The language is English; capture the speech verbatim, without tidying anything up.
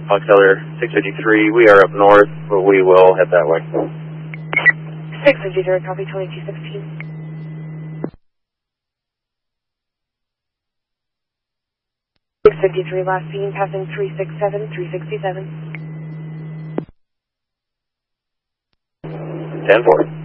Fox Heller six fifty-three, we are up north, but we will head that way. six fifty-three, copy twenty-two sixteen. six fifty-three, last seen, passing three six seven, three sixty-seven. ten four.